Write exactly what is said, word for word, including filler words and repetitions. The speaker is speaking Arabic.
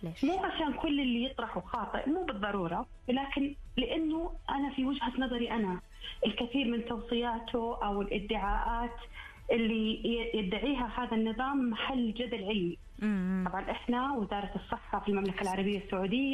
ليش؟ مو عشان كل اللي يطرحه خاطئ، مو بالضرورة، لكن لأنه أنا في وجهة نظري أنا الكثير من توصياته أو الادعاءات اللي يدعيها هذا النظام محل جدل علمي. طبعا إحنا وزارة الصحة في المملكة العربية السعودية